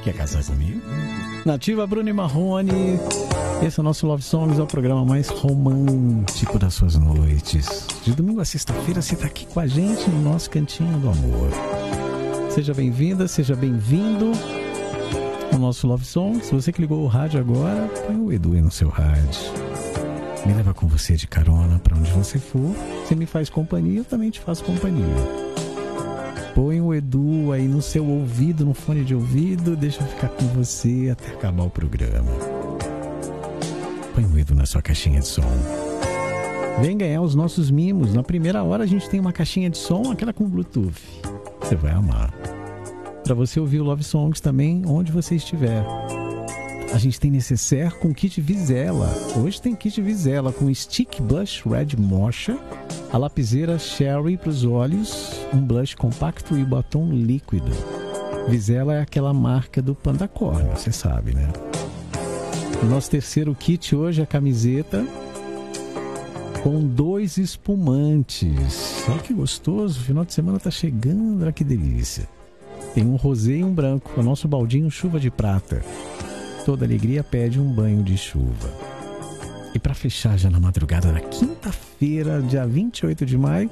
Quer casar comigo? Nativa, Bruno e Marrone. Esse é o nosso Love Songs, é o programa mais romântico das suas noites. De domingo a sexta-feira você está aqui com a gente no nosso Cantinho do Amor. Seja bem-vinda, seja bem-vindo ao nosso Love Songs. Se você que ligou o rádio agora, põe o Edu aí no seu rádio. Me leva com você de carona para onde você for. Você me faz companhia, eu também te faço companhia. Põe o Edu aí no seu ouvido, no fone de ouvido. Deixa eu ficar com você até acabar o programa. Põe o Edu na sua caixinha de som. Vem ganhar os nossos mimos. Na primeira hora a gente tem uma caixinha de som, aquela com Bluetooth. Você vai amar. Para você ouvir o Love Songs também, onde você estiver. A gente tem necessaire com kit Vizela. Hoje tem kit Vizela com Stick Blush Red Mocha, a lapiseira Sherry para os olhos, um blush compacto e batom líquido. Vizela é aquela marca do Pandacor, você sabe, né? O nosso terceiro kit hoje é a camiseta com 2 espumantes. Olha que gostoso, o final de semana tá chegando, olha que delícia. Tem um rosé e um branco, o nosso baldinho chuva de prata. Toda alegria pede um banho de chuva. E para fechar já na madrugada da quinta-feira, dia 28 de maio,